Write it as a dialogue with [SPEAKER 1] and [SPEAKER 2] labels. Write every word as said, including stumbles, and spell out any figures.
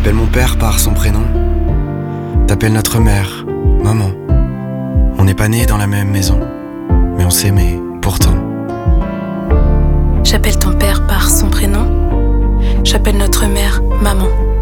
[SPEAKER 1] J'appelle mon père par son prénom. T'appelles notre mère, maman. On n'est pas nés dans la même maison, mais on s'aimait pourtant.
[SPEAKER 2] J'appelle ton père par son prénom. J'appelle notre mère maman.